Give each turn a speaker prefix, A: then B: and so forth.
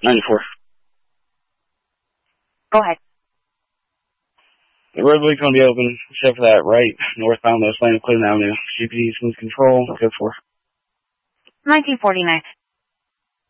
A: 94.
B: Go ahead.
A: The roadway's going to be open, except for that right northbound West Lane of Cleveland Avenue. GPD smooth control. Code 4.
B: 1949.